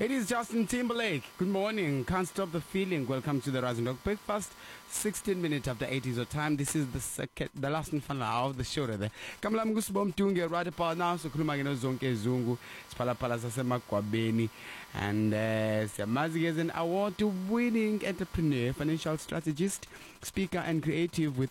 It is Justin Timberlake. Good morning. Can't stop the feeling. Welcome to the Rising Dog Breakfast. 16 minutes after 8 is your time. This is the last and final hour of the show there. Kamla mngusibom tunge right about now. So kuluma ngeno zonke zungu. Sipala sasemagwabeni. And Siyamazi is an award-winning entrepreneur, financial strategist, speaker and creative with